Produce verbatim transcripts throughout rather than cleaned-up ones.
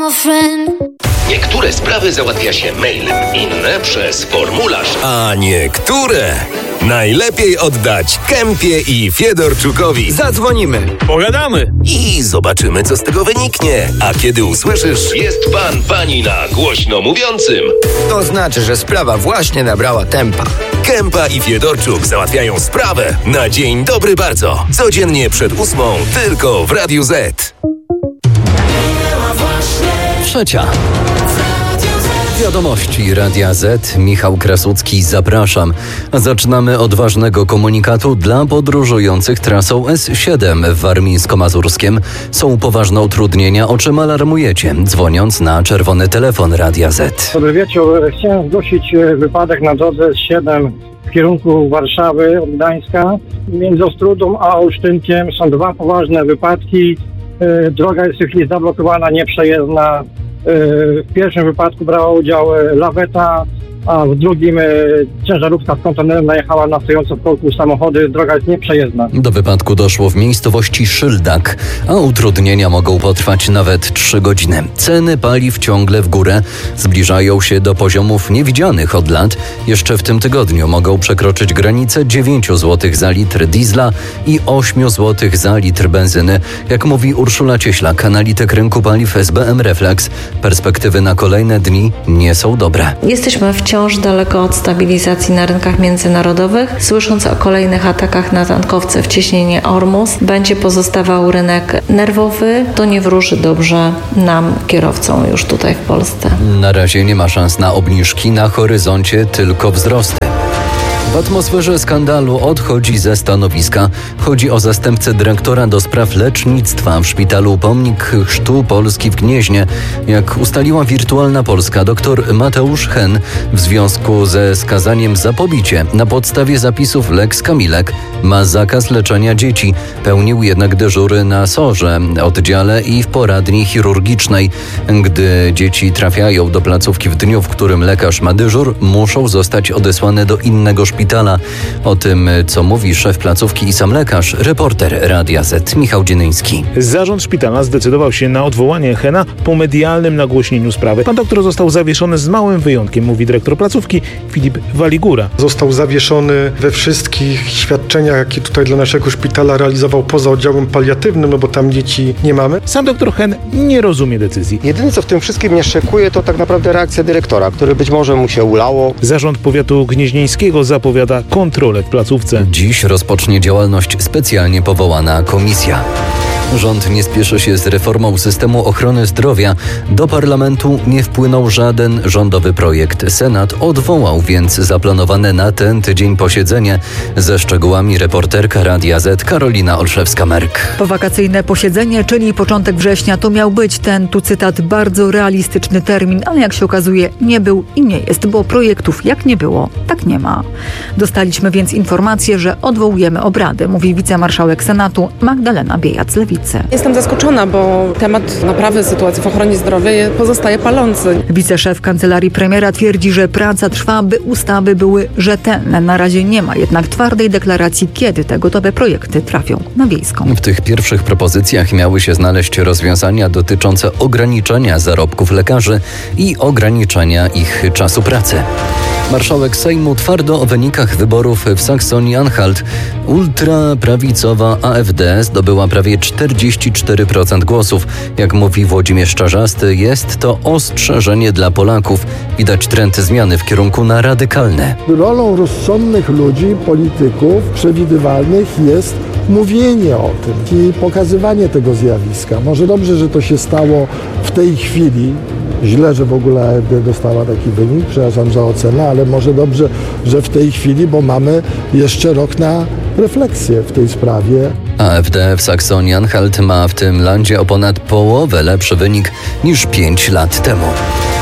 Niektóre sprawy załatwia się mailem, inne przez formularz. A niektóre najlepiej oddać Kempie i Fiedorczukowi. Zadzwonimy, pogadamy i zobaczymy, co z tego wyniknie. A kiedy usłyszysz: jest pan, pani na głośno mówiącym, to znaczy, że sprawa właśnie nabrała tempa. Kempa i Fiedorczuk załatwiają sprawę na dzień dobry bardzo. Codziennie przed ósmą tylko w Radiu Z. Trzecia. Wiadomości Radia Z. Michał Krasucki, zapraszam. Zaczynamy od ważnego komunikatu dla podróżujących trasą S siedem w Warmińsko-Mazurskiem. Są poważne utrudnienia, o czym alarmujecie, dzwoniąc na czerwony telefon Radia Z. Dobry wieczór. Chciałem zgłosić wypadek na drodze S siedem w kierunku Warszawy od Gdańska. Między Ostrudą a Olsztynkiem są dwa poważne wypadki. Droga jest w tej chwili zablokowana, nieprzejezdna. W pierwszym wypadku brała udział laweta, a w drugim ciężarówka z kontenerem najechała na stojące w korku samochody. Droga jest nieprzejezdna. Do wypadku doszło w miejscowości Szyldak, a utrudnienia mogą potrwać nawet trzy godziny. Ceny paliw ciągle w górę, zbliżają się do poziomów niewidzianych od lat. Jeszcze w tym tygodniu mogą przekroczyć granicę dziewięć złotych za litr diesla i osiem złotych za litr benzyny. Jak mówi Urszula Cieślak, analityk rynku paliw S B M Reflex, perspektywy na kolejne dni nie są dobre. Jesteśmy w wciąż daleko od stabilizacji na rynkach międzynarodowych. Słysząc o kolejnych atakach na tankowce w cieśninie Ormus, będzie pozostawał rynek nerwowy. To nie wróży dobrze nam, kierowcom, już tutaj w Polsce. Na razie nie ma szans na obniżki, na horyzoncie tylko wzrosty. W atmosferze skandalu odchodzi ze stanowiska. Chodzi o zastępcę dyrektora do spraw lecznictwa w szpitalu Pomnik Chrztu Polski w Gnieźnie. Jak ustaliła Wirtualna Polska, dr Mateusz Hen w związku ze skazaniem za pobicie na podstawie zapisów Lex Kamilek ma zakaz leczenia dzieci. Pełnił jednak dyżury na sorze, oddziale i w poradni chirurgicznej. Gdy dzieci trafiają do placówki w dniu, w którym lekarz ma dyżur, muszą zostać odesłane do innego szpitala. O tym, co mówi szef placówki i sam lekarz, reporter Radia Z Michał Dzienyński. Zarząd szpitala zdecydował się na odwołanie Hena po medialnym nagłośnieniu sprawy. Pan doktor został zawieszony z małym wyjątkiem, mówi dyrektor placówki Filip Waligura. Został zawieszony we wszystkich świadczeniach, jakie tutaj dla naszego szpitala realizował poza oddziałem paliatywnym, no bo tam dzieci nie mamy. Sam doktor Hen nie rozumie decyzji. Jedyne, co w tym wszystkim mnie szokuje, to tak naprawdę reakcja dyrektora, który być może mu się ulało. Zarząd powiatu gnieźnieńskiego zapowiada kontrolę w placówce. Dziś rozpocznie działalność specjalnie powołana komisja. Rząd nie spieszy się z reformą systemu ochrony zdrowia. Do parlamentu nie wpłynął żaden rządowy projekt. Senat odwołał więc zaplanowane na ten tydzień posiedzenie. Ze szczegółami reporterka Radia Z Karolina Olszewska-Merk. Powakacyjne posiedzenie, czyli początek września, to miał być ten, tu cytat, bardzo realistyczny termin, ale jak się okazuje nie był i nie jest, bo projektów jak nie było, tak nie ma. Dostaliśmy więc informację, że odwołujemy obrady, mówi wicemarszałek Senatu Magdalena Biejat-Lewicy. Jestem zaskoczona, bo temat naprawy sytuacji w ochronie zdrowia pozostaje palący. Wiceszef kancelarii premiera twierdzi, że praca trwa, by ustawy były rzetelne. Na razie nie ma jednak twardej deklaracji, kiedy te gotowe projekty trafią na wiejską. W tych pierwszych propozycjach miały się znaleźć rozwiązania dotyczące ograniczenia zarobków lekarzy i ograniczenia ich czasu pracy. Marszałek Sejmu twardo o wynikach wyborów w Saksonii-Anhalt. Ultraprawicowa A F D zdobyła prawie czterdzieści cztery procent głosów. Jak mówi Włodzimierz Czarzasty, jest to ostrzeżenie dla Polaków. Widać trend zmiany w kierunku na radykalne. Rolą rozsądnych ludzi, polityków, przewidywalnych jest mówienie o tym i pokazywanie tego zjawiska. Może dobrze, że to się stało w tej chwili. Źle, że w ogóle A F D dostała taki wynik, przepraszam za ocenę, ale może dobrze, że w tej chwili, bo mamy jeszcze rok na refleksję w tej sprawie. A F D w Saksonii-Anhalt ma w tym landzie o ponad połowę lepszy wynik niż pięć lat temu.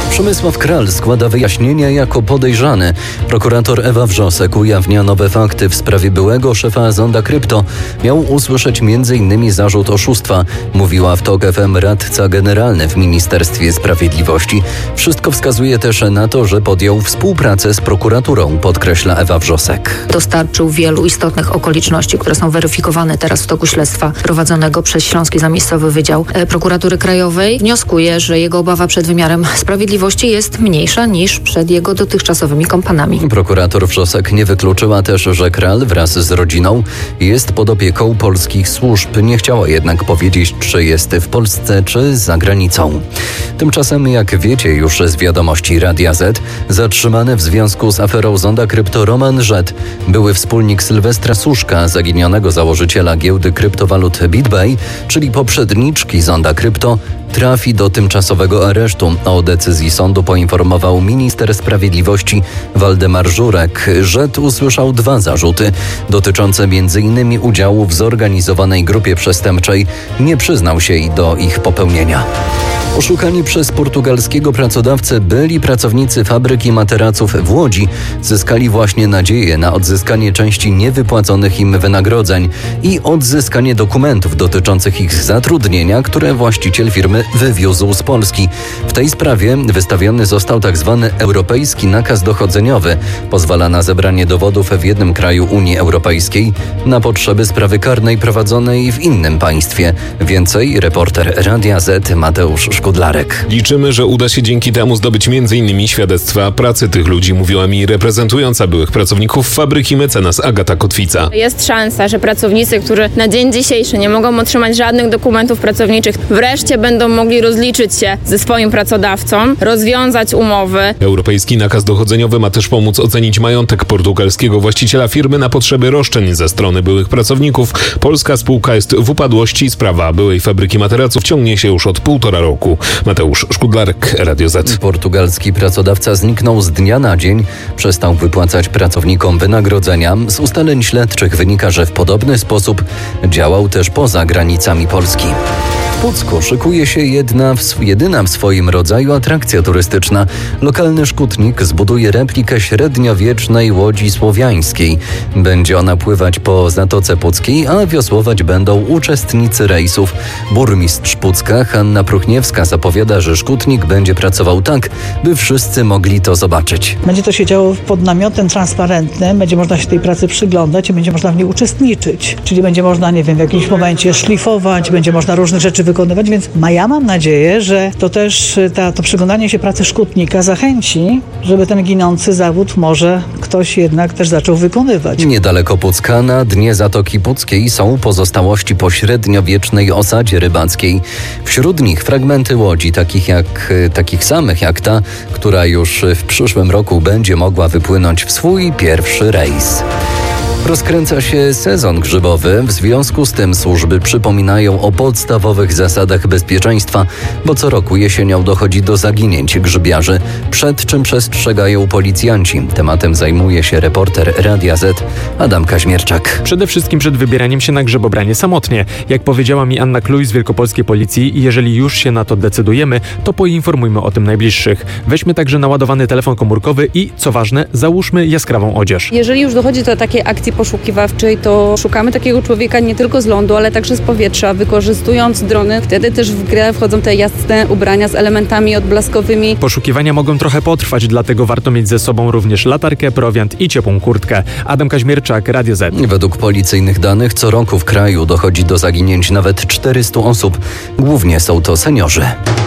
Przemysław Kral składa wyjaśnienia jako podejrzany. Prokurator Ewa Wrzosek ujawnia nowe fakty w sprawie byłego szefa Zonda Krypto. Miał usłyszeć między innymi zarzut oszustwa. Mówiła w TOK F M radca generalny w Ministerstwie Sprawiedliwości. Wszystko wskazuje też na to, że podjął współpracę z prokuraturą, podkreśla Ewa Wrzosek. Dostarczył wielu istotnych okoliczności, które są weryfikowane teraz w toku śledztwa prowadzonego przez Śląski Zamiejscowy Wydział Prokuratury Krajowej. Wnioskuje, że jego obawa przed wymiarem sprawiedliwości jest mniejsza niż przed jego dotychczasowymi kompanami. Prokurator Wrzosek nie wykluczyła też, że Kral wraz z rodziną jest pod opieką polskich służb. Nie chciała jednak powiedzieć, czy jest w Polsce, czy za granicą. Tymczasem, jak wiecie już z wiadomości Radia Z, zatrzymany w związku z aferą Zonda Krypto Roman Rzet, były wspólnik Sylwestra Suszka, zaginionego założyciela giełdy kryptowalut BitBay, czyli poprzedniczki Zonda Krypto, trafi do tymczasowego aresztu. O decyzji sądu poinformował minister sprawiedliwości Waldemar Żurek. Rzet usłyszał dwa zarzuty dotyczące między innymi udziału w zorganizowanej grupie przestępczej. Nie przyznał się i do ich popełnienia. Oszukani przez portugalskiego pracodawcę byli pracownicy fabryki materaców w Łodzi zyskali właśnie nadzieję na odzyskanie części niewypłaconych im wynagrodzeń i odzyskanie dokumentów dotyczących ich zatrudnienia, które właściciel firmy wywiózł z Polski. W tej sprawie wystawiony został tzw. europejski nakaz dochodzeniowy. Pozwala na zebranie dowodów w jednym kraju Unii Europejskiej na potrzeby sprawy karnej prowadzonej w innym państwie. Więcej reporter Radia Z Mateusz Szkudlarek. Liczymy, że uda się dzięki temu zdobyć między innymi świadectwa pracy tych ludzi, mówiła mi reprezentująca byłych pracowników fabryki mecenas Agata Kotwica. Jest szansa, że pracownicy, którzy na dzień dzisiejszy nie mogą otrzymać żadnych dokumentów pracowniczych, wreszcie będą mogli rozliczyć się ze swoim pracodawcą, rozwiązać umowy. Europejski nakaz dochodzeniowy ma też pomóc ocenić majątek portugalskiego właściciela firmy na potrzeby roszczeń ze strony byłych pracowników. Polska spółka jest w upadłości. Sprawa byłej fabryki materaców ciągnie się już od półtora roku. Mateusz Szkudlarek, Radio Z. Portugalski pracodawca zniknął z dnia na dzień. Przestał wypłacać pracownikom wynagrodzenia. Z ustaleń śledczych wynika, że w podobny sposób działał też poza granicami Polski. W Pucku szykuje się jedna, jedyna w swoim rodzaju atrakcja turystyczna. Lokalny szkutnik zbuduje replikę średniowiecznej łodzi słowiańskiej. Będzie ona pływać po Zatoce Puckiej, a wiosłować będą uczestnicy rejsów. Burmistrz Pucka Hanna Pruchniewska zapowiada, że szkutnik będzie pracował tak, by wszyscy mogli to zobaczyć. Będzie to się działo pod namiotem transparentnym, będzie można się tej pracy przyglądać i będzie można w niej uczestniczyć. Czyli będzie można, nie wiem, w jakimś momencie szlifować, będzie można różne rzeczy wykonywać, więc ja mam nadzieję, że to też ta, to przyglądanie się pracy szkutnika zachęci, żeby ten ginący zawód może ktoś jednak też zaczął wykonywać. Niedaleko Pucka, na dnie Zatoki Puckiej, są pozostałości po średniowiecznej osadzie rybackiej. Wśród nich fragmenty łodzi, takich, jak, takich samych jak ta, która już w przyszłym roku będzie mogła wypłynąć w swój pierwszy rejs. Rozkręca się sezon grzybowy, w związku z tym służby przypominają o podstawowych zasadach bezpieczeństwa, bo co roku jesienią dochodzi do zaginięć grzybiarzy, przed czym przestrzegają policjanci. Tematem zajmuje się reporter Radia Z Adam Kaźmierczak. Przede wszystkim przed wybieraniem się na grzebobranie samotnie. Jak powiedziała mi Anna Kluj z Wielkopolskiej Policji, jeżeli już się na to decydujemy, to poinformujmy o tym najbliższych. Weźmy także naładowany telefon komórkowy i, co ważne, załóżmy jaskrawą odzież. Jeżeli już dochodzi do takiej akcji poszukiwawczej, to szukamy takiego człowieka nie tylko z lądu, ale także z powietrza, wykorzystując drony. Wtedy też w grę wchodzą te jasne ubrania z elementami odblaskowymi. Poszukiwania mogą trochę potrwać, dlatego warto mieć ze sobą również latarkę, prowiant i ciepłą kurtkę. Adam Kaźmierczak, Radio Z. Według policyjnych danych co roku w kraju dochodzi do zaginięć nawet czterystu osób. Głównie są to seniorzy.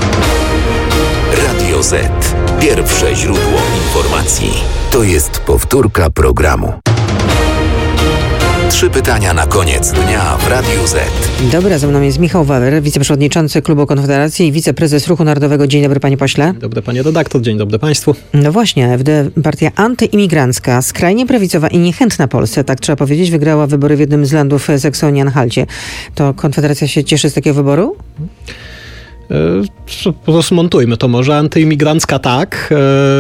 Radio Z. Pierwsze źródło informacji. To jest powtórka programu. Trzy pytania na koniec dnia w Radiu Z. Dobra, ze mną jest Michał Wawer, wiceprzewodniczący Klubu Konfederacji i wiceprezes Ruchu Narodowego. Dzień dobry, panie pośle. Dobry, panie redaktor. Dzień dobry państwu. No właśnie, A F D, partia antyimigrancka, skrajnie prawicowa i niechętna Polsce, tak trzeba powiedzieć, wygrała wybory w jednym z landów Saksonii-Anhalcie. To Konfederacja się cieszy z takiego wyboru? Po prostu montujmy to może. Antyimigrancka tak,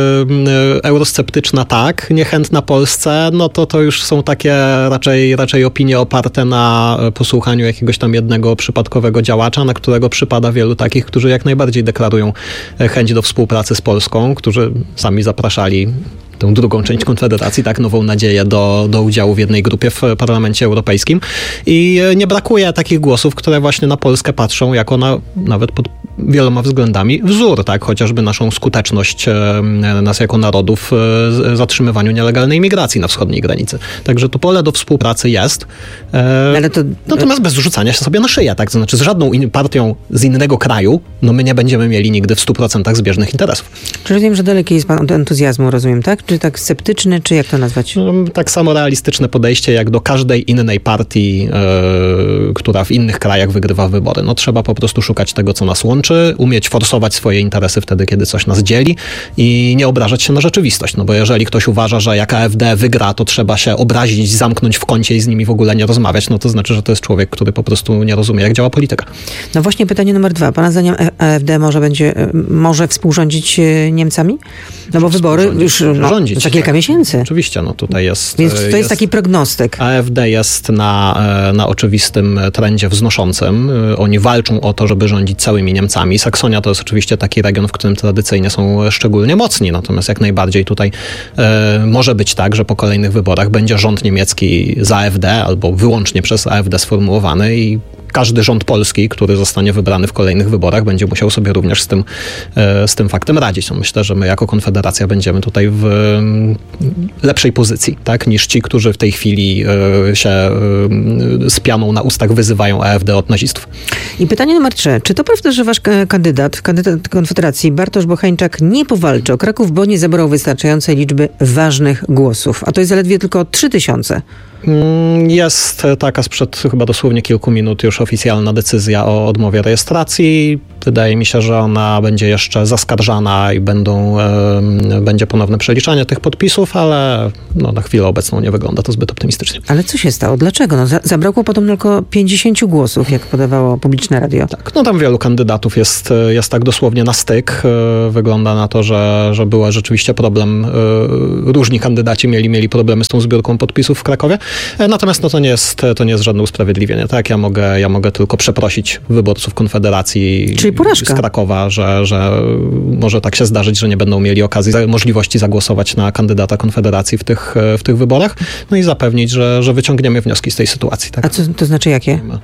eurosceptyczna tak, niechętna Polsce, no to to już są takie raczej, raczej opinie oparte na posłuchaniu jakiegoś tam jednego przypadkowego działacza, na którego przypada wielu takich, którzy jak najbardziej deklarują chęć do współpracy z Polską, którzy sami zapraszali tę drugą część Konfederacji, tak, Nową Nadzieję do, do udziału w jednej grupie w Parlamencie Europejskim. I nie brakuje takich głosów, które właśnie na Polskę patrzą jako na nawet pod wieloma względami wzór, tak, chociażby naszą skuteczność nas jako narodów w zatrzymywaniu nielegalnej imigracji na wschodniej granicy. Także to pole do współpracy jest. Ale to... Natomiast bez rzucania się sobie na szyję, tak, to znaczy z żadną in- partią z innego kraju, no my nie będziemy mieli nigdy w stu procentach zbieżnych interesów. Czyli wiem, że daleki jest pan od entuzjazmu, rozumiem, tak? Czy tak sceptyczny, czy jak to nazwać? No, tak samo realistyczne podejście jak do każdej innej partii, yy, która w innych krajach wygrywa wybory. No trzeba po prostu szukać tego, co nas łączy, umieć forsować swoje interesy wtedy, kiedy coś nas dzieli i nie obrażać się na rzeczywistość. No bo jeżeli ktoś uważa, że jak A F D wygra, to trzeba się obrazić, zamknąć w kącie i z nimi w ogóle nie rozmawiać, no to znaczy, że to jest człowiek, który po prostu nie rozumie, jak działa polityka. No właśnie pytanie numer dwa. Pana zdaniem A F D może będzie, może współrządzić Niemcami? No bo wybory już no, rządzić, za kilka tak. miesięcy. Oczywiście, no tutaj jest... Więc to jest, jest taki prognostyk. A F D jest na, na oczywistym trendzie wznoszącym. Oni walczą o to, żeby rządzić całymi Niemcami. Saksonia to jest oczywiście taki region, w którym tradycyjnie są szczególnie mocni. Natomiast jak najbardziej tutaj e, może być tak, że po kolejnych wyborach będzie rząd niemiecki z A F D albo wyłącznie przez A F D sformułowany i każdy rząd polski, który zostanie wybrany w kolejnych wyborach, będzie musiał sobie również z tym, z tym faktem radzić. No myślę, że my jako Konfederacja będziemy tutaj w lepszej pozycji, tak, niż ci, którzy w tej chwili się z pianą na ustach wyzywają A F D od nazistów. I pytanie numer trzy. Czy to prawda, że wasz kandydat, kandydat Konfederacji, Bartosz Bocheńczak, nie powalczy o Kraków, bo nie zebrał wystarczającej liczby ważnych głosów? A to jest zaledwie tylko trzy tysiące. Jest taka sprzed chyba dosłownie kilku minut już oficjalna decyzja o odmowie rejestracji. Wydaje mi się, że ona będzie jeszcze zaskarżana i będą, e, będzie ponowne przeliczanie tych podpisów, ale no, na chwilę obecną nie wygląda to zbyt optymistycznie. Ale co się stało? Dlaczego? No, za, zabrakło podobno tylko pięćdziesięciu głosów, jak podawało publiczne radio. Tak, no tam wielu kandydatów jest, jest tak dosłownie na styk. Wygląda na to, że, że był rzeczywiście problem. Różni kandydaci mieli, mieli problemy z tą zbiórką podpisów w Krakowie. Natomiast no, to, nie jest, to nie jest żadne usprawiedliwienie. Tak? Ja mogę, ja mogę tylko przeprosić wyborców Konfederacji Czyli porażka. z Krakowa, że, że może tak się zdarzyć, że nie będą mieli okazji, możliwości zagłosować na kandydata Konfederacji w tych, w tych wyborach. No i zapewnić, że, że wyciągniemy wnioski z tej sytuacji. Tak? A co to znaczy jakie? Nie ma,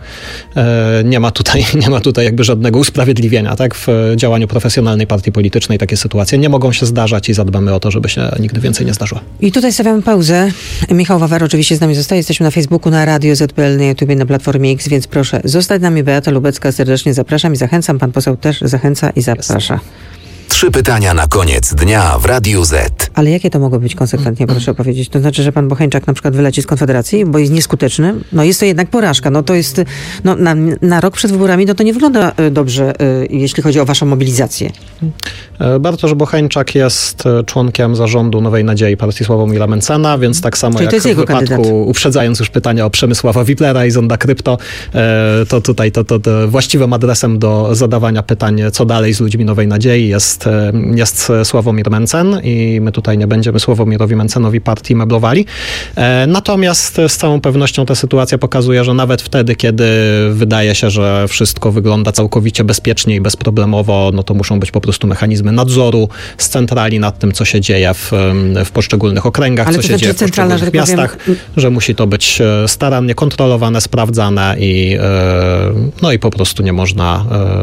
e, nie ma tutaj, nie ma tutaj jakby żadnego usprawiedliwienia. Tak? W działaniu profesjonalnej partii politycznej takie sytuacje nie mogą się zdarzać i zadbamy o to, żeby się nigdy więcej nie zdarzyło. I tutaj stawiamy pauzę. Michał Wawer oczywiście z nami zostaje. Jesteśmy na Facebooku, na Radio Z P L, na YouTubie, na Platformie X, więc proszę zostać z nami. Beata Lubecka, serdecznie zapraszam i zachęcam. Pan poseł też zachęca i zaprasza. Trzy pytania na koniec dnia w Radiu Z. Ale jakie to mogą być konsekwentnie, proszę powiedzieć? To znaczy, że pan Bocheńczak na przykład wyleci z Konfederacji, bo jest nieskuteczny? No jest to jednak porażka. No to jest, no na, na rok przed wyborami, no to nie wygląda dobrze, jeśli chodzi o waszą mobilizację. Bartosz Bocheńczak jest członkiem zarządu Nowej Nadziei partii Sławomira Mencena, więc tak samo Czyli jak w wypadku, kandydat. uprzedzając już pytania o Przemysława Wiplera i Zonda Krypto, to tutaj to, to, to właściwym adresem do zadawania pytań, co dalej z ludźmi Nowej Nadziei jest jest Sławomir Mencen i my tutaj nie będziemy Sławomirowi Mencenowi partii meblowali. Natomiast z całą pewnością ta sytuacja pokazuje, że nawet wtedy, kiedy wydaje się, że wszystko wygląda całkowicie bezpiecznie i bezproblemowo, no to muszą być po prostu mechanizmy nadzoru z centrali nad tym, co się dzieje w, w poszczególnych okręgach, Ale co się znaczy dzieje w poszczególnych że miastach, powiem... że musi to być starannie kontrolowane, sprawdzane i no i po prostu nie można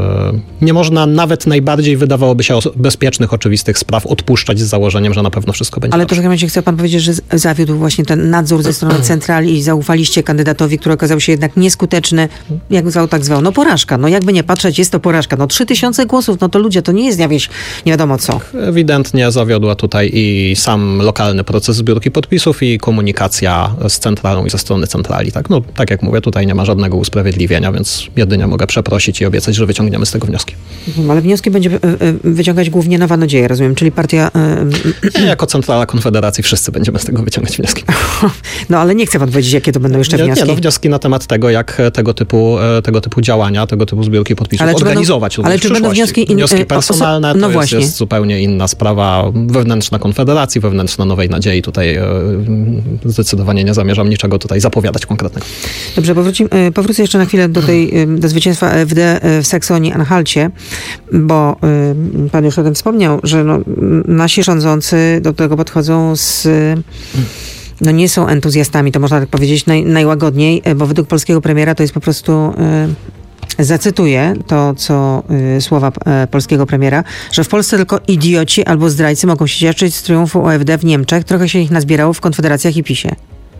nie można nawet najbardziej wydawałoby się bezpiecznych, oczywistych spraw odpuszczać z założeniem, że na pewno wszystko będzie Ale dobrze. to w takim razie chce pan powiedzieć, że zawiódł właśnie ten nadzór ze strony centrali i zaufaliście kandydatowi, który okazał się jednak nieskuteczny. Jak zwał, tak zwał. No porażka. No jakby nie patrzeć, jest to porażka. No trzy tysiące głosów, no to ludzie, to nie jest jakieś nie wiadomo co. Ewidentnie zawiodła tutaj i sam lokalny proces zbiórki podpisów i komunikacja z centralą i ze strony centrali. Tak, no, tak jak mówię, tutaj nie ma żadnego usprawiedliwienia, więc jedynie mogę przeprosić i obiecać, że wyciągniemy z tego wnioski. Ale wnioski będzie wyciągać głównie Nowa Nadzieja, rozumiem, czyli partia jako centrala Konfederacji wszyscy będziemy z tego wyciągać wnioski. No ale nie chcę pan powiedzieć, jakie to będą jeszcze wnioski. Nie, no wnioski na temat tego, jak tego typu, tego typu działania, tego typu zbiórki podpisów ale organizować. Będą, ale czy będą wnioski, in, wnioski personalne, no to właśnie. Jest, jest zupełnie inna sprawa wewnętrzna Konfederacji, wewnętrzna Nowej Nadziei. Tutaj zdecydowanie nie zamierzam niczego tutaj zapowiadać konkretnego. Dobrze, powróci, powrócę jeszcze na chwilę do tej, do zwycięstwa A F D w Saksonii-Anhalcie, bo pan już o tym wspomniał, że no, nasi rządzący do tego podchodzą z... No nie są entuzjastami, to można tak powiedzieć naj, najłagodniej, bo według polskiego premiera to jest po prostu... Zacytuję to, co y, słowa y, polskiego premiera, że w Polsce tylko idioci albo zdrajcy mogą się cieszyć z triumfu A F D w Niemczech. Trochę się ich nazbierało w Konfederacjach i PiSie.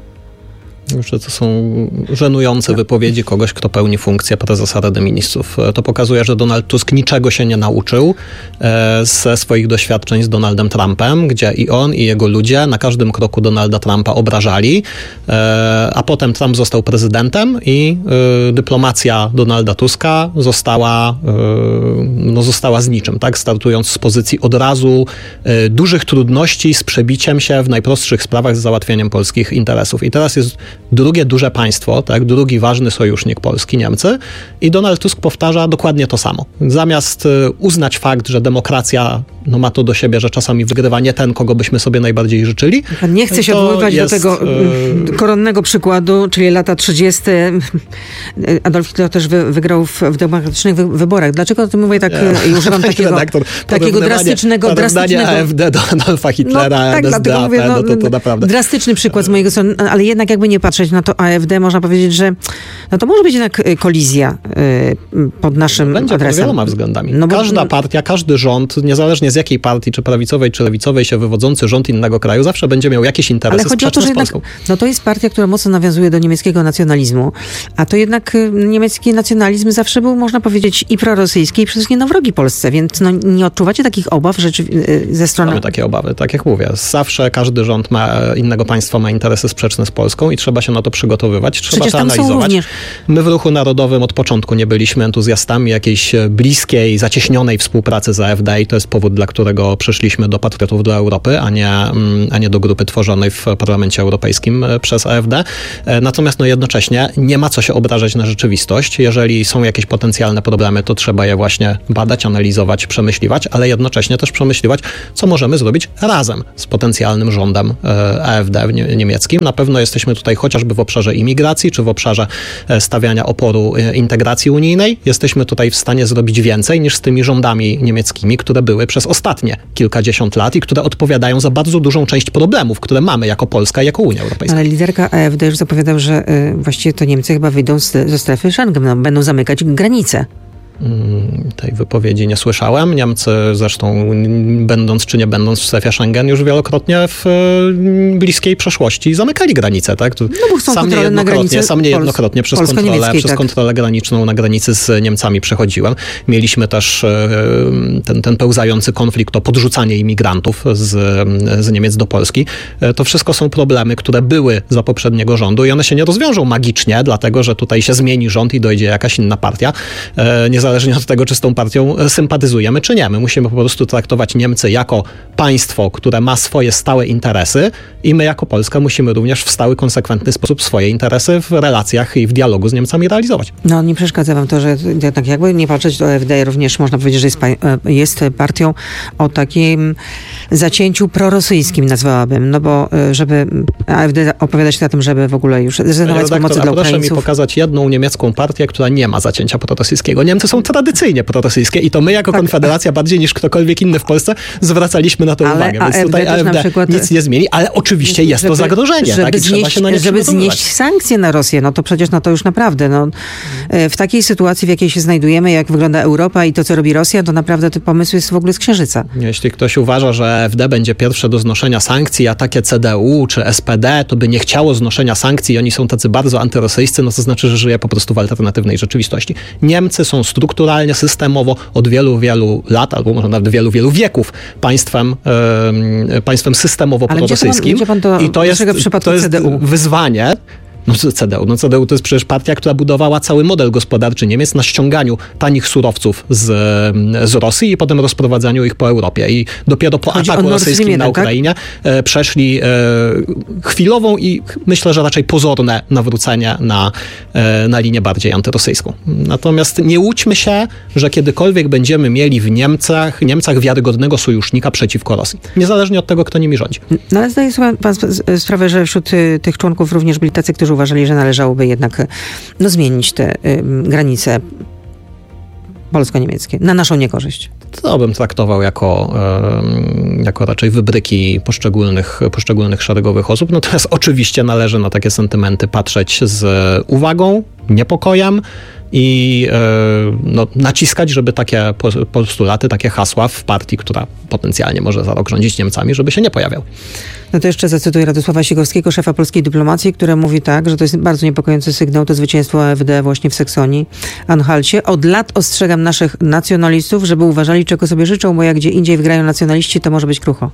Że to są żenujące wypowiedzi kogoś, kto pełni funkcję prezesa Rady Ministrów. To pokazuje, że Donald Tusk niczego się nie nauczył ze swoich doświadczeń z Donaldem Trumpem, gdzie i on, i jego ludzie na każdym kroku Donalda Trumpa obrażali, a potem Trump został prezydentem i dyplomacja Donalda Tuska została, no została z niczym, tak? Startując z pozycji od razu dużych trudności z przebiciem się w najprostszych sprawach z załatwieniem polskich interesów. I teraz jest drugie duże państwo, tak, drugi ważny sojusznik Polski, Niemcy, i Donald Tusk powtarza dokładnie to samo. Zamiast uznać fakt, że demokracja no, ma to do siebie, że czasami wygrywa nie ten, kogo byśmy sobie najbardziej życzyli. Pan nie chce się odwoływać jest, do tego yy... koronnego przykładu, czyli lata trzydzieste. Adolf Hitler też wy, wygrał w, w demokratycznych wy, wyborach. Dlaczego o tym mówię tak i używam takiego, redaktor, takiego drastycznego... drastycznego... A F D do Adolfa Hitlera, no, tak, N S D A P, mówię, no, no, to, to naprawdę... Drastyczny przykład z mojego strony, ale jednak jakby nie patrzeć na to A F D, można powiedzieć, że no to może być jednak kolizja y, pod naszym no, będzie adresem. Pod wieloma względami. No bo... Każda partia, każdy rząd, niezależnie z jakiej partii, czy prawicowej, czy lewicowej się wywodzący rząd innego kraju, zawsze będzie miał jakieś interesy ale chodzi o to, że jednak, no to jest partia, która mocno nawiązuje do niemieckiego nacjonalizmu, a to jednak y, niemiecki nacjonalizm zawsze był, można powiedzieć, i prorosyjski, i przede wszystkim na wrogi Polsce, więc no, nie odczuwacie takich obaw rzeczy, y, ze strony... Mamy takie obawy, tak jak mówię. Zawsze każdy rząd ma, innego państwa ma interesy sprzeczne z Polską i trzeba się na to przygotowywać, trzeba Przecież to tam analizować. Są również... My w Ruchu Narodowym od początku nie byliśmy entuzjastami jakiejś bliskiej, zacieśnionej współpracy z A F D i to jest powód, dla którego przyszliśmy do Patriotów dla Europy, a nie, a nie do grupy tworzonej w Parlamencie Europejskim przez A F D. Natomiast no jednocześnie nie ma co się obrażać na rzeczywistość. Jeżeli są jakieś potencjalne problemy, to trzeba je właśnie badać, analizować, przemyśliwać, ale jednocześnie też przemyśliwać, co możemy zrobić razem z potencjalnym rządem A F D niemieckim. Na pewno jesteśmy tutaj chociażby w obszarze imigracji, czy w obszarze stawiania oporu integracji unijnej. Jesteśmy tutaj w stanie zrobić więcej niż z tymi rządami niemieckimi, które były przez ostatnie kilkadziesiąt lat i które odpowiadają za bardzo dużą część problemów, które mamy jako Polska i jako Unia Europejska. Ale liderka A F D już zapowiadał, że y, właściwie to Niemcy chyba wyjdą z, ze strefy Schengen, no, będą zamykać granice. Tej wypowiedzi nie słyszałem. Niemcy zresztą, będąc czy nie będąc w strefie Schengen, już wielokrotnie w bliskiej przeszłości zamykali granice, tak? No bo są sam niejednokrotnie, sam niejednokrotnie przez, kontrolę, przez tak. kontrolę graniczną na granicy z Niemcami przechodziłem. Mieliśmy też ten, ten pełzający konflikt o podrzucanie imigrantów z, z Niemiec do Polski. To wszystko są problemy, które były za poprzedniego rządu i one się nie rozwiążą magicznie, dlatego że tutaj się zmieni rząd i dojdzie jakaś inna partia. Nie Niezależnie od tego, czy z tą partią sympatyzujemy, czy nie. My musimy po prostu traktować Niemcy jako państwo, które ma swoje stałe interesy i my jako Polska musimy również w stały, konsekwentny sposób swoje interesy w relacjach i w dialogu z Niemcami realizować. No nie przeszkadza wam to, że tak jakby nie patrzeć, to A F D również można powiedzieć, że jest, jest partią o takim zacięciu prorosyjskim, nazwałabym, no bo żeby A F D opowiada się na tym, żeby w ogóle już zrezygnować z pomocy dla Ukraińców. Proszę mi pokazać jedną niemiecką partię, która nie ma zacięcia prorosyjskiego. Niemcy są tradycyjnie prorosyjskie i to my jako tak. Konfederacja bardziej niż ktokolwiek inny w Polsce zwracaliśmy na to ale uwagę. Więc tutaj A F D przykład, nic nie zmieni, ale oczywiście jest żeby, to zagrożenie. Żeby, tak? I znieść, trzeba się na nie żeby znieść sankcje na Rosję, no to przecież no to już naprawdę. No, w takiej sytuacji, w jakiej się znajdujemy, jak wygląda Europa i to, co robi Rosja, to naprawdę ten pomysł jest w ogóle z księżyca. Jeśli ktoś uważa, że A F D będzie pierwsze do znoszenia sankcji, a takie C D U czy S P D, to by nie chciało znoszenia sankcji i oni są tacy bardzo antyrosyjscy, no to znaczy, że żyje po prostu w alternatywnej rzeczywistości. Niemcy są strukturalnie, systemowo od wielu, wielu lat, albo może nawet wielu, wielu wieków państwem, e, państwem systemowo prorosyjskim. I to jest, to jest wyzwanie, No C D U. No C D U to jest przecież partia, która budowała cały model gospodarczy Niemiec na ściąganiu tanich surowców z, z Rosji i potem rozprowadzaniu ich po Europie. I dopiero po Chodzi ataku o rosyjskim Nord na Stream, Ukrainie tak? e, przeszli e, chwilową i myślę, że raczej pozorne nawrócenie na, e, na linię bardziej antyrosyjską. Natomiast nie łudźmy się, że kiedykolwiek będziemy mieli w Niemcach, Niemcach wiarygodnego sojusznika przeciwko Rosji. Niezależnie od tego, kto nimi rządzi. No ale zdaje sobie pan sprawę, że wśród y, tych członków również byli tacy, którzy uważali, że należałoby jednak no, zmienić te y, granice polsko-niemieckie na naszą niekorzyść. To bym traktował jako, e, jako raczej wybryki poszczególnych, poszczególnych szeregowych osób. Natomiast oczywiście należy na takie sentymenty patrzeć z uwagą, niepokojem i e, no, naciskać, żeby takie postulaty, takie hasła w partii, która potencjalnie może za rok rządzić Niemcami, żeby się nie pojawiał. No to jeszcze zacytuję Radosława Sikorskiego, szefa polskiej dyplomacji, który mówi tak, że to jest bardzo niepokojący sygnał, to zwycięstwo A F D właśnie w Saksonii, Anhalcie. Od lat ostrzegam naszych nacjonalistów, żeby uważali, czego sobie życzą, bo jak gdzie indziej wgrają nacjonaliści, to może być krucho.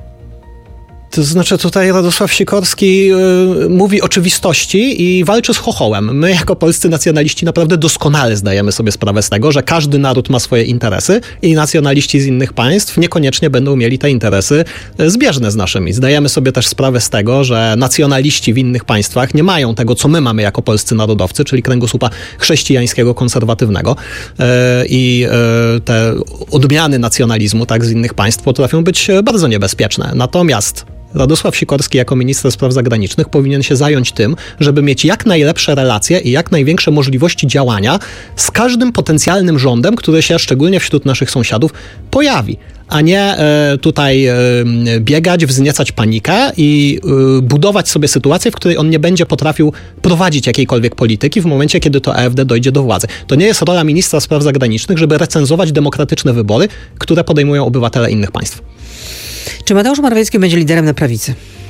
To znaczy tutaj Radosław Sikorski y, mówi oczywistości i walczy z chochołem. My jako polscy nacjonaliści naprawdę doskonale zdajemy sobie sprawę z tego, że każdy naród ma swoje interesy i nacjonaliści z innych państw niekoniecznie będą mieli te interesy zbieżne z naszymi. Zdajemy sobie też sprawę z tego, że nacjonaliści w innych państwach nie mają tego, co my mamy jako polscy narodowcy, czyli kręgosłupa chrześcijańskiego, konserwatywnego y, i y, te odmiany nacjonalizmu tak z innych państw potrafią być bardzo niebezpieczne. Natomiast Radosław Sikorski jako minister spraw zagranicznych powinien się zająć tym, żeby mieć jak najlepsze relacje i jak największe możliwości działania z każdym potencjalnym rządem, który się szczególnie wśród naszych sąsiadów pojawi, a nie e, tutaj e, biegać, wzniecać panikę i e, budować sobie sytuację, w której on nie będzie potrafił prowadzić jakiejkolwiek polityki w momencie, kiedy to A F D dojdzie do władzy. To nie jest rola ministra spraw zagranicznych, żeby recenzować demokratyczne wybory, które podejmują obywatele innych państw. Czy Mateusz Morawiecki będzie liderem na prawicy?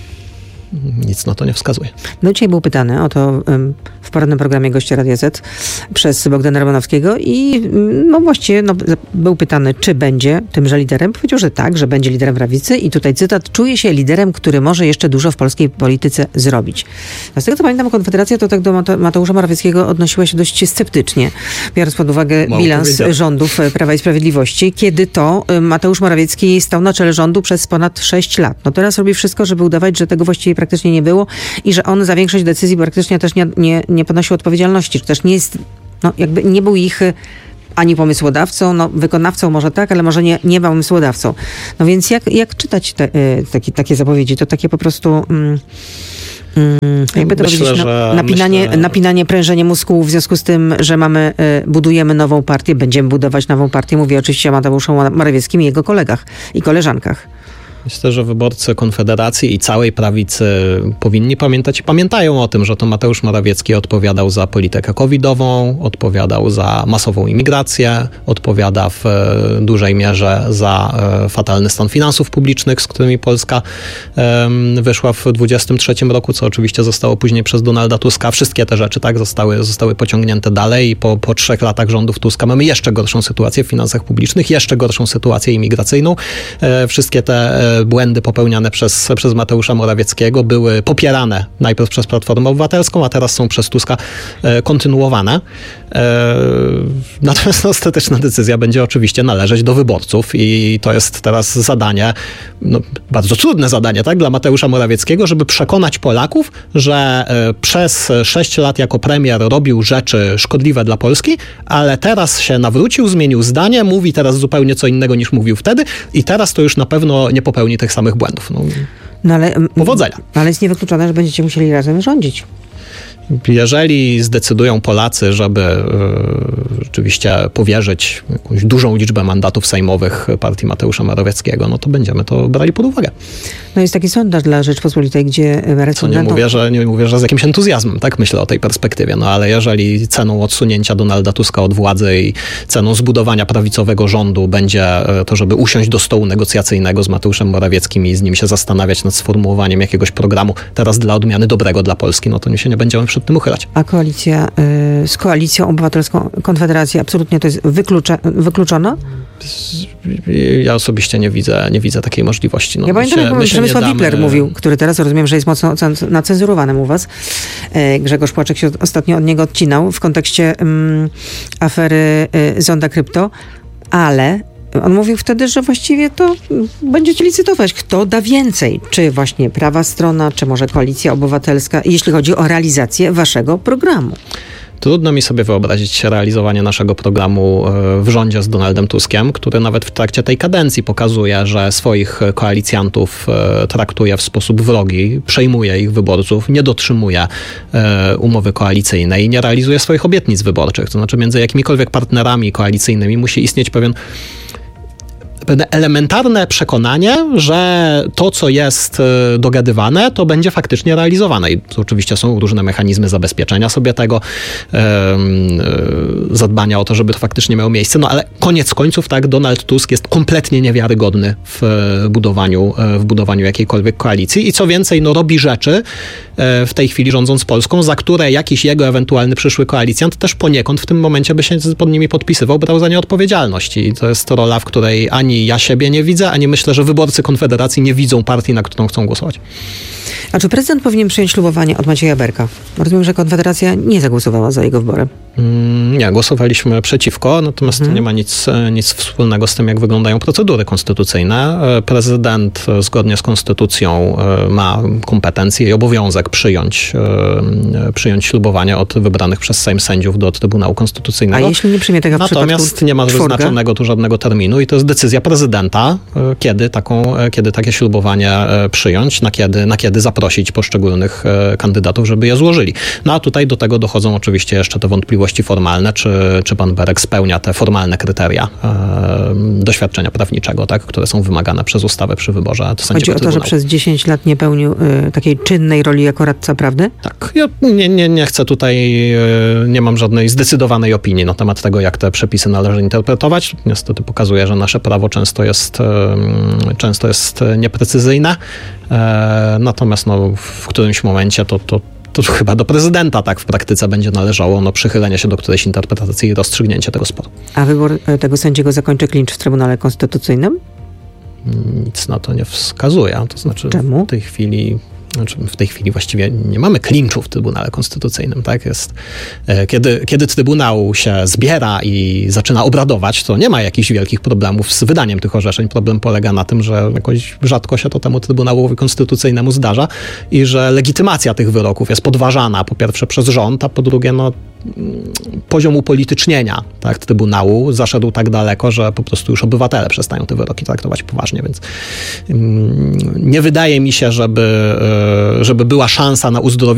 Nic na to nie wskazuje. No dzisiaj był pytany o to um, w porannym programie Goście Radia Z przez Bogdana Romanowskiego i no właściwie no, był pytany, czy będzie tymże liderem. Powiedział, że tak, że będzie liderem prawicy i tutaj cytat, czuje się liderem, który może jeszcze dużo w polskiej polityce zrobić. A z tego co pamiętam, Konfederacja to tak do Mate- Mateusza Morawieckiego odnosiła się dość sceptycznie, biorąc pod uwagę Mało bilans rządów Prawa i Sprawiedliwości, kiedy to Mateusz Morawiecki stał na czele rządu przez ponad sześć lat. No teraz robi wszystko, żeby udawać, że tego właściwie praktycznie nie było i że on za większość decyzji praktycznie też nie, nie, nie ponosił odpowiedzialności, czy też nie jest, no jakby nie był ich ani pomysłodawcą, no wykonawcą może tak, ale może nie, nie pomysłodawcą. No więc jak, jak czytać te, takie, takie zapowiedzi? To takie po prostu... Mm, Mm, jakby to myślę, powiedzieć, no, napinanie, myślę... napinanie, prężenie mózgu w związku z tym, że mamy, y, budujemy nową partię, będziemy budować nową partię. Mówię oczywiście o Mateuszu Morawieckim i jego kolegach i koleżankach. Myślę, że wyborcy Konfederacji i całej prawicy powinni pamiętać i pamiętają o tym, że to Mateusz Morawiecki odpowiadał za politykę covidową, odpowiadał za masową imigrację, odpowiada w dużej mierze za fatalny stan finansów publicznych, z którymi Polska wyszła w dwudziestym trzecim roku, co oczywiście zostało później przez Donalda Tuska. Wszystkie te rzeczy tak zostały, zostały pociągnięte dalej i po, po trzech latach rządów Tuska mamy jeszcze gorszą sytuację w finansach publicznych, jeszcze gorszą sytuację imigracyjną. Wszystkie te błędy popełniane przez, przez Mateusza Morawieckiego były popierane najpierw przez Platformę Obywatelską, a teraz są przez Tuska e, kontynuowane. E, natomiast ostateczna decyzja będzie oczywiście należeć do wyborców i to jest teraz zadanie, no, bardzo trudne zadanie, tak, dla Mateusza Morawieckiego, żeby przekonać Polaków, że e, przez sześć lat jako premier robił rzeczy szkodliwe dla Polski, ale teraz się nawrócił, zmienił zdanie, mówi teraz zupełnie co innego niż mówił wtedy i teraz to już na pewno nie popełni tych samych błędów. No, no ale, powodzenia. Ale jest niewykluczone, że będziecie musieli razem rządzić. Jeżeli zdecydują Polacy, żeby y, rzeczywiście powierzyć jakąś dużą liczbę mandatów sejmowych partii Mateusza Morawieckiego, no to będziemy to brali pod uwagę. No jest taki sondaż dla Rzeczpospolitej, gdzie Co nie mówię, że nie mówię, że z jakimś entuzjazmem, tak myślę o tej perspektywie, no ale jeżeli ceną odsunięcia Donalda Tuska od władzy i ceną zbudowania prawicowego rządu będzie to, żeby usiąść do stołu negocjacyjnego z Mateuszem Morawieckim i z nim się zastanawiać nad sformułowaniem jakiegoś programu teraz dla odmiany dobrego dla Polski, no to my się nie będziemy przed tym uchylać. A koalicja y, z Koalicją Obywatelską Konfederacji absolutnie to jest wyklucze, wykluczona? Ja osobiście nie widzę, nie widzę takiej możliwości. No, ja pamiętam, jak Przemysław damy... Wipler mówił, który teraz rozumiem, że jest mocno nacenzurowanym u was. Grzegorz Płaczek się ostatnio od niego odcinał w kontekście um, afery y, Zonda Krypto, ale on mówił wtedy, że właściwie to będziecie licytować, kto da więcej. Czy właśnie prawa strona, czy może Koalicja Obywatelska, jeśli chodzi o realizację waszego programu. Trudno mi sobie wyobrazić realizowanie naszego programu w rządzie z Donaldem Tuskiem, który nawet w trakcie tej kadencji pokazuje, że swoich koalicjantów traktuje w sposób wrogi, przejmuje ich wyborców, nie dotrzymuje umowy koalicyjnej, nie realizuje swoich obietnic wyborczych. To znaczy między jakimikolwiek partnerami koalicyjnymi musi istnieć pewien pewne elementarne przekonanie, że to, co jest dogadywane, to będzie faktycznie realizowane. I oczywiście są różne mechanizmy zabezpieczenia sobie tego, zadbania o to, żeby to faktycznie miało miejsce. No ale koniec końców, tak, Donald Tusk jest kompletnie niewiarygodny w budowaniu, w budowaniu jakiejkolwiek koalicji i co więcej, no robi rzeczy w tej chwili rządząc Polską, za które jakiś jego ewentualny przyszły koalicjant też poniekąd w tym momencie by się pod nimi podpisywał, brał za nie odpowiedzialność. I to jest rola, w której ani ja siebie nie widzę, ani myślę, że wyborcy Konfederacji nie widzą partii, na którą chcą głosować. A czy prezydent powinien przyjąć ślubowanie od Macieja Berka? Rozumiem, że Konfederacja nie zagłosowała za jego wyborem. Mm, nie, głosowaliśmy przeciwko, natomiast hmm. to nie ma nic, nic wspólnego z tym, jak wyglądają procedury konstytucyjne. Prezydent zgodnie z konstytucją ma kompetencje i obowiązek przyjąć, przyjąć ślubowanie od wybranych przez Sejm sędziów do Trybunału Konstytucyjnego. A jeśli nie przyjmie tego w Natomiast nie ma czwórka? wyznaczonego tu żadnego terminu i to jest decyzja prezydenta, kiedy, taką, kiedy takie ślubowanie przyjąć, na kiedy, na kiedy zaprosić poszczególnych kandydatów, żeby je złożyli. No a tutaj do tego dochodzą oczywiście jeszcze te wątpliwości formalne, czy, czy pan Berek spełnia te formalne kryteria e, doświadczenia prawniczego, tak, które są wymagane przez ustawę przy wyborze sędziego Chodzi o to, Trybunału. że przez dziesięć lat nie pełnił y, takiej czynnej roli jako radca prawny? Tak. Ja nie, nie, nie chcę tutaj, y, nie mam żadnej zdecydowanej opinii na temat tego, jak te przepisy należy interpretować. Niestety pokazuje, że nasze prawo często jest, y, często jest nieprecyzyjne. E, natomiast no, w którymś momencie to, to to chyba do prezydenta tak w praktyce będzie należało no, przychylenie się do którejś interpretacji i rozstrzygnięcie tego sporu. A wybór tego sędziego zakończy klincz w Trybunale Konstytucyjnym? Nic na to nie wskazuje. To znaczy Czemu? w tej chwili... Znaczy w tej chwili właściwie nie mamy klinczu w Trybunale Konstytucyjnym, tak? Jest, kiedy, kiedy Trybunał się zbiera i zaczyna obradować, to nie ma jakichś wielkich problemów z wydaniem tych orzeczeń. Problem polega na tym, że jakoś rzadko się to temu Trybunałowi Konstytucyjnemu zdarza i że legitymacja tych wyroków jest podważana po pierwsze przez rząd, a po drugie no, poziom upolitycznienia tak, Trybunału zaszedł tak daleko, że po prostu już obywatele przestają te wyroki traktować poważnie, więc nie wydaje mi się, żeby żeby była szansa na uzdrowienie